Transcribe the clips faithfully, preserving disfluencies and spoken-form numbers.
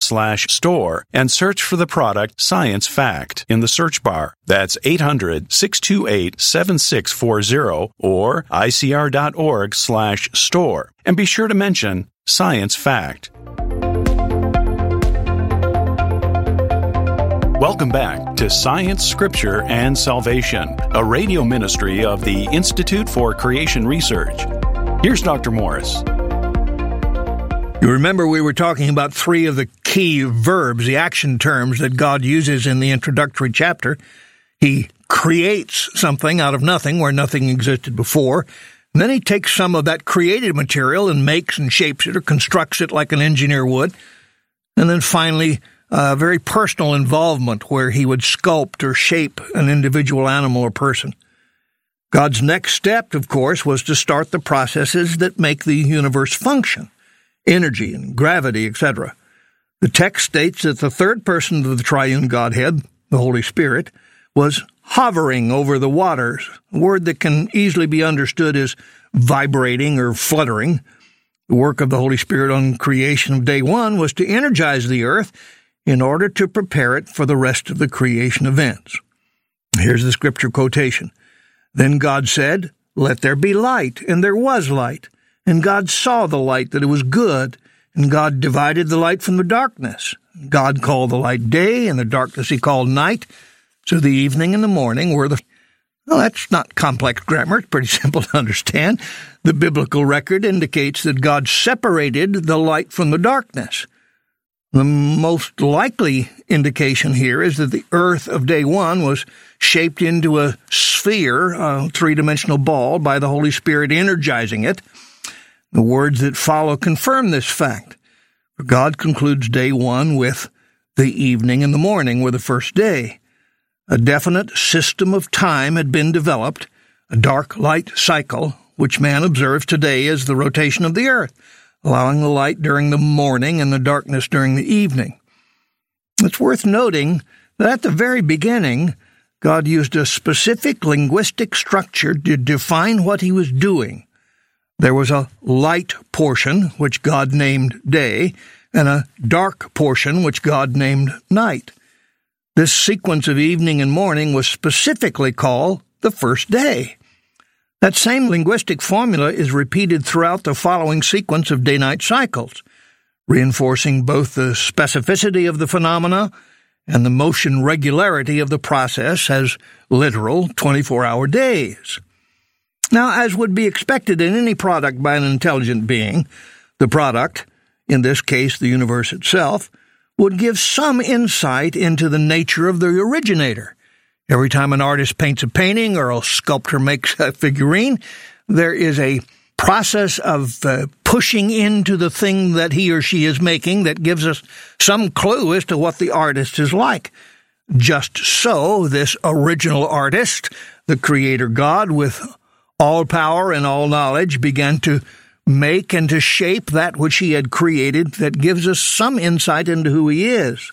slash store and search for the product Science Fact in the search bar. That's eight hundred, six two eight, seven six four zero or icr.org slash store. And be sure to mention Science Fact. Welcome back to Science, Scripture, and Salvation, a radio ministry of the Institute for Creation Research. Here's Doctor Morris. You remember we were talking about three of the key verbs, the action terms that God uses in the introductory chapter. He creates something out of nothing where nothing existed before. And then he takes some of that created material and makes and shapes it or constructs it like an engineer would. And then finally, a very personal involvement where he would sculpt or shape an individual animal or person. God's next step, of course, was to start the processes that make the universe function, energy and gravity, et cetera. The text states that the third person of the triune Godhead, the Holy Spirit, was hovering over the waters, a word that can easily be understood as vibrating or fluttering. The work of the Holy Spirit on creation of day one was to energize the earth in order to prepare it for the rest of the creation events. Here's the scripture quotation. Then God said, "Let there be light," and there was light. And God saw the light, that it was good, and God divided the light from the darkness. God called the light day, and the darkness he called night. So the evening and the morning were the... Well, that's not complex grammar. It's pretty simple to understand. The biblical record indicates that God separated the light from the darkness. The most likely indication here is that the earth of day one was shaped into a sphere, a three-dimensional ball, by the Holy Spirit energizing it. The words that follow confirm this fact. God concludes day one with the evening and the morning were the first day. A definite system of time had been developed, a dark-light cycle, which man observes today as the rotation of the earth, allowing the light during the morning and the darkness during the evening. It's worth noting that at the very beginning, God used a specific linguistic structure to define what he was doing. There was a light portion, which God named day, and a dark portion, which God named night. This sequence of evening and morning was specifically called the first day. That same linguistic formula is repeated throughout the following sequence of day-night cycles, reinforcing both the specificity of the phenomena and the motion regularity of the process as literal twenty-four hour days. Now, as would be expected in any product by an intelligent being, the product, in this case the universe itself, would give some insight into the nature of the originator. Every time an artist paints a painting or a sculptor makes a figurine, there is a process of uh, pushing into the thing that he or she is making that gives us some clue as to what the artist is like. Just so, this original artist, the Creator God, with all power and all knowledge, began to make and to shape that which he had created that gives us some insight into who he is.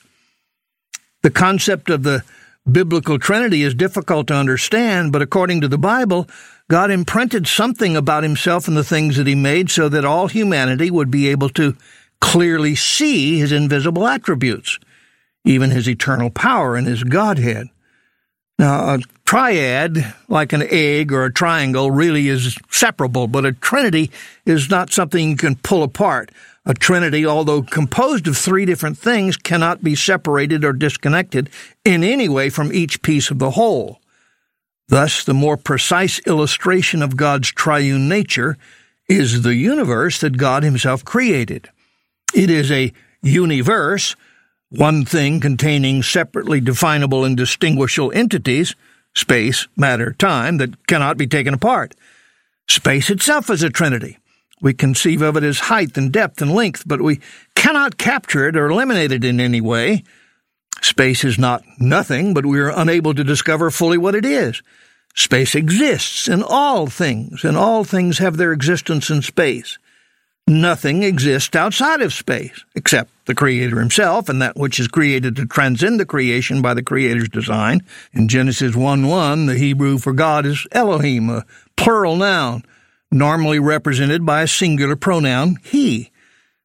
The concept of the biblical Trinity is difficult to understand, but according to the Bible, God imprinted something about himself in the things that he made so that all humanity would be able to clearly see his invisible attributes, even his eternal power and his Godhead. Now, a triad, like an egg or a triangle, really is separable, but a trinity is not something you can pull apart. A trinity, although composed of three different things, cannot be separated or disconnected in any way from each piece of the whole. Thus, the more precise illustration of God's triune nature is the universe that God himself created. It is a universe, one thing containing separately definable and distinguishable entities, space, matter, time, that cannot be taken apart. Space itself is a trinity. We conceive of it as height and depth and length, but we cannot capture it or eliminate it in any way. Space is not nothing, but we are unable to discover fully what it is. Space exists in all things, and all things have their existence in space. Nothing exists outside of space, except the Creator himself and that which is created to transcend the creation by the Creator's design. In Genesis one one, the Hebrew for God is Elohim, a plural noun, normally represented by a singular pronoun, he.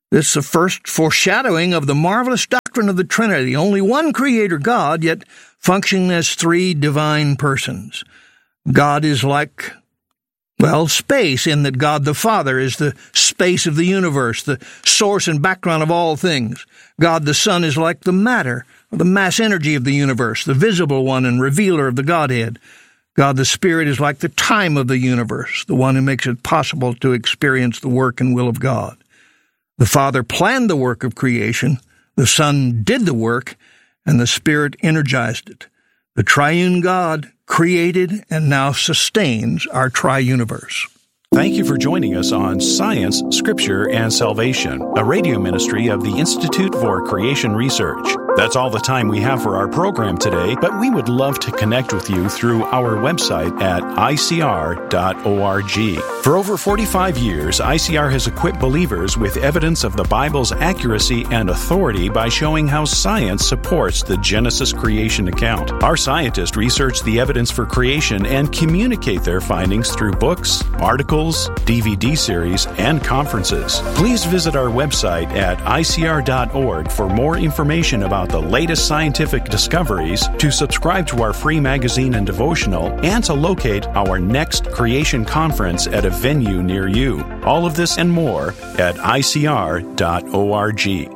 This is the first foreshadowing of the marvelous doctrine of the Trinity, only one Creator God, yet functioning as three divine persons. God is like, well, space, in that God the Father is the space of the universe, the source and background of all things. God the Son is like the matter, or the mass energy of the universe, the visible one and revealer of the Godhead. God the Spirit is like the time of the universe, the one who makes it possible to experience the work and will of God. The Father planned the work of creation, the Son did the work, and the Spirit energized it. The triune God created and now sustains our tri-universe. Thank you for joining us on Science, Scripture, and Salvation, a radio ministry of the Institute for Creation Research. That's all the time we have for our program today, but we would love to connect with you through our website at I C R dot org. For over forty-five years, I C R has equipped believers with evidence of the Bible's accuracy and authority by showing how science supports the Genesis creation account. Our scientists research the evidence for creation and communicate their findings through books, articles, D V D series, and conferences. Please visit our website at I C R dot org for more information about the latest scientific discoveries, to subscribe to our free magazine and devotional, and to locate our next creation conference at a venue near you. All of this and more at I C R dot org.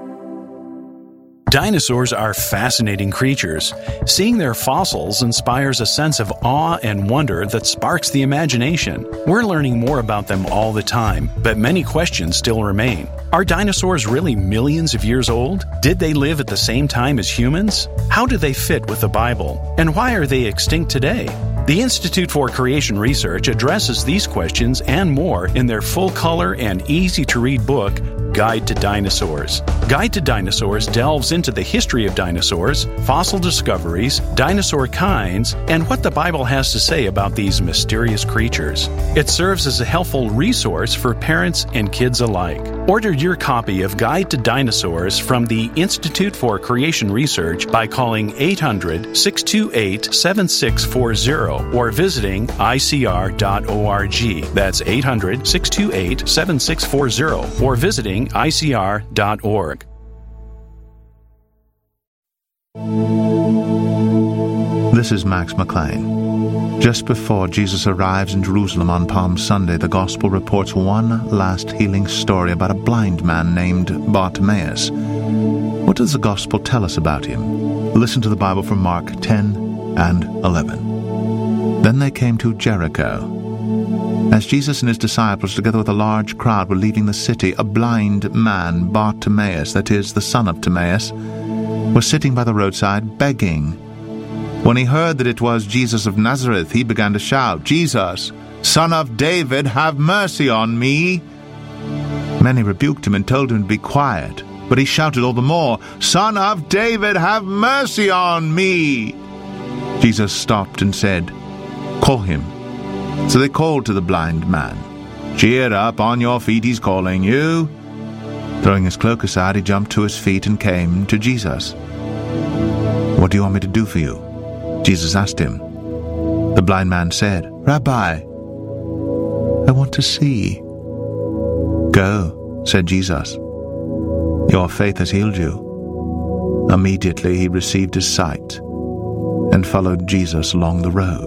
Dinosaurs are fascinating creatures. Seeing their fossils inspires a sense of awe and wonder that sparks the imagination. We're learning more about them all the time, but many questions still remain. Are dinosaurs really millions of years old? Did they live at the same time as humans? How do they fit with the Bible? And why are they extinct today? The Institute for Creation Research addresses these questions and more in their full-color and easy-to-read book, Guide to Dinosaurs. Guide to Dinosaurs delves into the history of dinosaurs, fossil discoveries, dinosaur kinds, and what the Bible has to say about these mysterious creatures. It serves as a helpful resource for parents and kids alike. Order your copy of Guide to Dinosaurs from the Institute for Creation Research by calling eight hundred, six two eight, seven six four zero or visiting I C R dot org. That's eight hundred, six two eight, seven six four zero or visiting I C R dot org. This is Max McLean. Just before Jesus arrives in Jerusalem on Palm Sunday, the Gospel reports one last healing story about a blind man named Bartimaeus. What does the Gospel tell us about him? Listen to the Bible from Mark ten and eleven. Then they came to Jericho. As Jesus and his disciples, together with a large crowd, were leaving the city, a blind man, Bartimaeus, that is, the son of Timaeus, was sitting by the roadside begging. When he heard that it was Jesus of Nazareth, he began to shout, "Jesus, Son of David, have mercy on me!" Many rebuked him and told him to be quiet, but he shouted all the more, "Son of David, have mercy on me!" Jesus stopped and said, "Call him." So they called to the blind man. "Cheer up, on your feet, he's calling you." Throwing his cloak aside, he jumped to his feet and came to Jesus. "What do you want me to do for you?" Jesus asked him. The blind man said, "Rabbi, I want to see." "Go," said Jesus. "Your faith has healed you." Immediately he received his sight and followed Jesus along the road.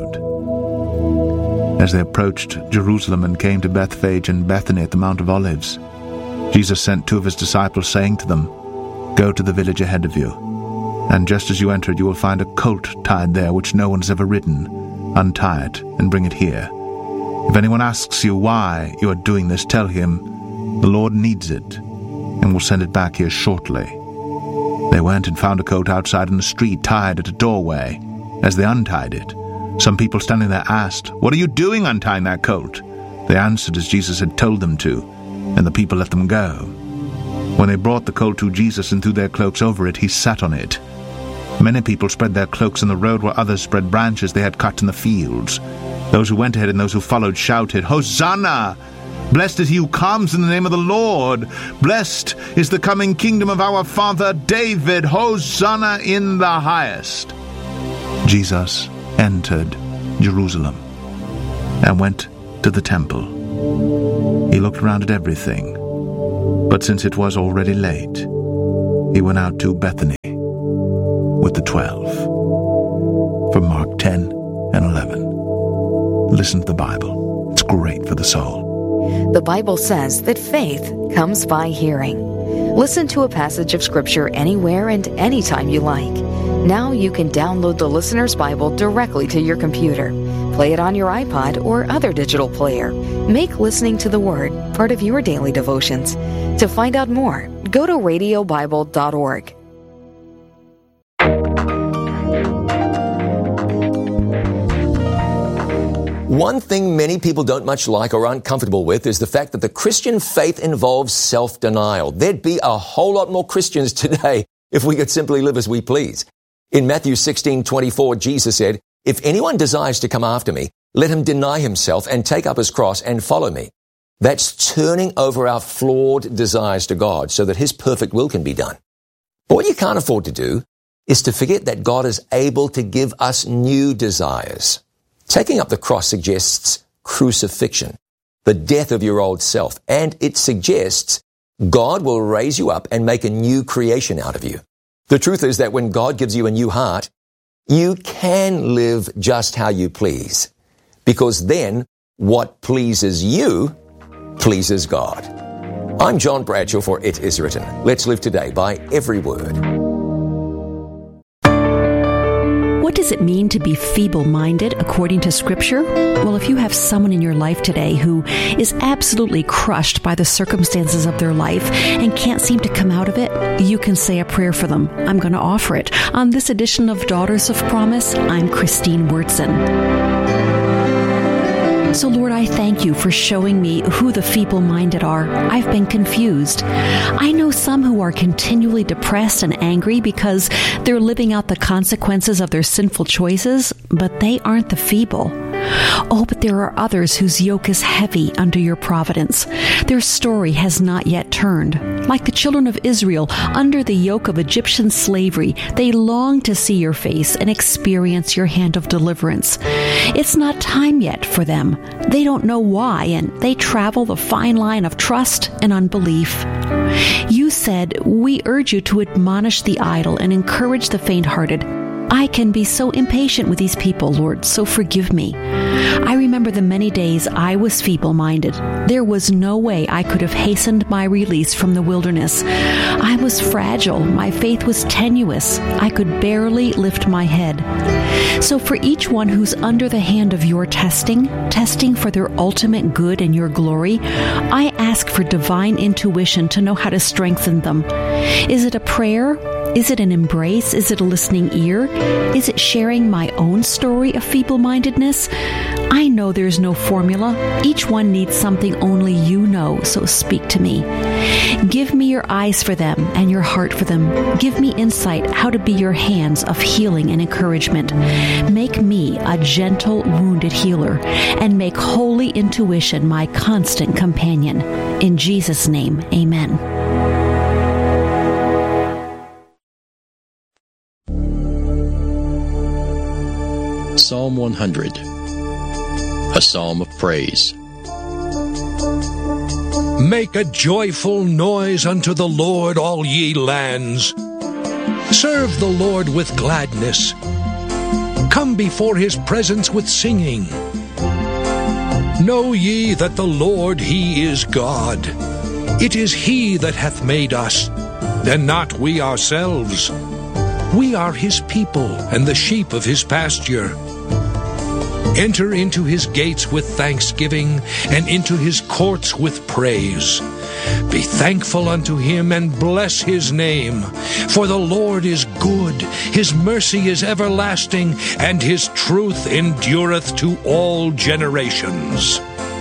As they approached Jerusalem and came to Bethphage and Bethany at the Mount of Olives, Jesus sent two of his disciples, saying to them, "Go to the village ahead of you, and just as you enter it, you will find a colt tied there which no one has ever ridden. Untie it and bring it here. If anyone asks you why you are doing this, tell him, 'The Lord needs it, and will send it back here shortly.'" They went and found a colt outside in the street, tied at a doorway. As they untied it, some people standing there asked, "What are you doing untying that colt?" They answered as Jesus had told them to, and the people let them go. When they brought the colt to Jesus and threw their cloaks over it, he sat on it. Many people spread their cloaks in the road, while others spread branches they had cut in the fields. Those who went ahead and those who followed shouted, "Hosanna! Blessed is he who comes in the name of the Lord! Blessed is the coming kingdom of our father David! Hosanna in the highest!" Jesus entered Jerusalem and went to the temple. He looked around at everything But since it was already late, he went out to Bethany with the twelve. From Mark ten and eleven. Listen to the Bible. It's great for the soul. The Bible says that faith comes by hearing. Listen to a passage of Scripture anywhere and anytime you like. Now you can download the Listener's Bible directly to your computer. Play it on your iPod or other digital player. Make listening to the Word part of your daily devotions. To find out more, go to radio bible dot org. One thing many people don't much like or aren't comfortable with is the fact that the Christian faith involves self-denial. There'd be a whole lot more Christians today if we could simply live as we please. In Matthew sixteen twenty-four, Jesus said, "If anyone desires to come after me, let him deny himself and take up his cross and follow me." That's turning over our flawed desires to God so that His perfect will can be done. But what you can't afford to do is to forget that God is able to give us new desires. Taking up the cross suggests crucifixion, the death of your old self, and it suggests God will raise you up and make a new creation out of you. The truth is that when God gives you a new heart, you can live just how you please, because then what pleases you pleases God. I'm John Bradshaw for It Is Written. Let's live today by every word. What does it mean to be feeble-minded according to Scripture? Well, if you have someone in your life today who is absolutely crushed by the circumstances of their life and can't seem to come out of it, you can say a prayer for them. I'm going to offer it. On this edition of Daughters of Promise, I'm Christine Wurtson. So, Lord, I thank you for showing me who the feeble-minded are. I've been confused. I know some who are continually depressed and angry because they're living out the consequences of their sinful choices, but they aren't the feeble. Oh, but there are others whose yoke is heavy under your providence. Their story has not yet turned. Like the children of Israel, under the yoke of Egyptian slavery, they long to see your face and experience your hand of deliverance. It's not time yet for them. They don't know why, and they travel the fine line of trust and unbelief. You said, "We urge you to admonish the idle and encourage the faint-hearted." I can be so impatient with these people, Lord, so forgive me. I remember the many days I was feeble-minded. There was no way I could have hastened my release from the wilderness. I was fragile. My faith was tenuous. I could barely lift my head. So for each one who's under the hand of your testing, testing for their ultimate good and your glory, I ask for divine intuition to know how to strengthen them. Is it a prayer? Is it an embrace? Is it a listening ear? Is it sharing my own story of feeble-mindedness? I know there's no formula. Each one needs something only you know, so speak to me. Give me your eyes for them and your heart for them. Give me insight how to be your hands of healing and encouragement. Make me a gentle, wounded healer, and make holy intuition my constant companion. In Jesus' name, amen. Psalm one hundred, a psalm of praise. Make a joyful noise unto the Lord, all ye lands. Serve the Lord with gladness. Come before his presence with singing. Know ye that the Lord, he is God. It is he that hath made us, and not we ourselves. We are his people, and the sheep of his pasture. Enter into his gates with thanksgiving, and into his courts with praise. Be thankful unto him, and bless his name. For the Lord is good, his mercy is everlasting, and his truth endureth to all generations.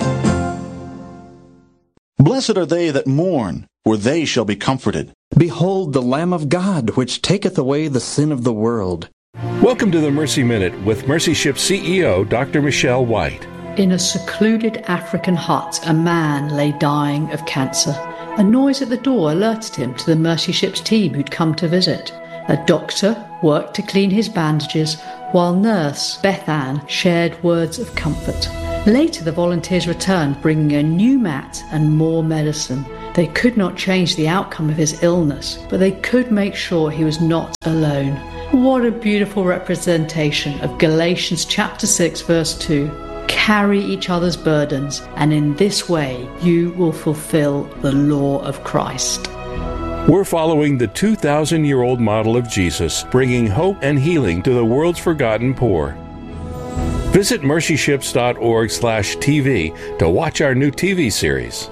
Blessed are they that mourn, for they shall be comforted. Behold the Lamb of God, which taketh away the sin of the world. Welcome to the Mercy Minute with Mercy Ship C E O Doctor Michelle White. In a secluded African hut, a man lay dying of cancer. A noise at the door alerted him to the Mercy Ship's team who'd come to visit. A doctor worked to clean his bandages, while nurse Beth Ann shared words of comfort. Later, the volunteers returned, bringing a new mat and more medicine. They could not change the outcome of his illness, but they could make sure he was not alone. What a beautiful representation of Galatians chapter six verse two. Carry each other's burdens, and in this way you will fulfill the law of Christ. We're following the two thousand year old model of Jesus, bringing hope and healing to the world's forgotten poor. Visit mercyships.org slash TV to watch our new T V series.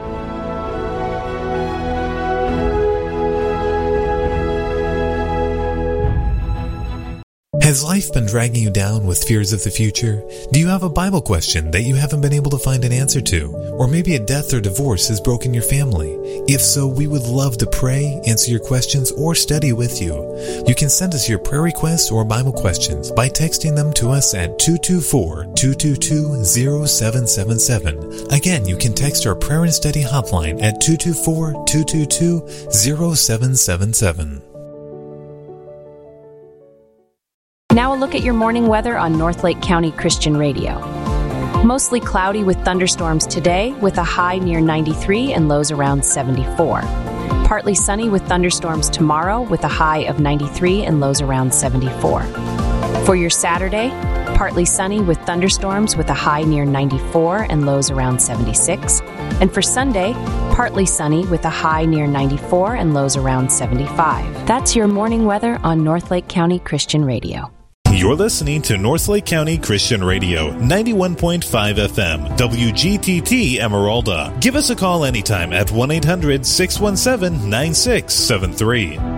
Has life been dragging you down with fears of the future? Do you have a Bible question that you haven't been able to find an answer to? Or maybe a death or divorce has broken your family? If so, we would love to pray, answer your questions, or study with you. You can send us your prayer requests or Bible questions by texting them to us at two two four, two two two, zero seven seven seven. Again, you can text our prayer and study hotline at two two four, two two two, zero seven seven seven. Now a look at your morning weather on Northlake County Christian Radio. Mostly cloudy with thunderstorms today, with a high near ninety-three and lows around seventy-four. Partly sunny with thunderstorms tomorrow, with a high of ninety-three and lows around seventy-four. For your Saturday, partly sunny with thunderstorms with a high near ninety-four and lows around seventy-six. And for Sunday, partly sunny with a high near ninety-four and lows around seventy-five. That's your morning weather on Northlake County Christian Radio. You're listening to Northlake County Christian Radio, ninety-one point five F M, W G T T Emeralda. Give us a call anytime at one eight hundred, six one seven, nine six seven three.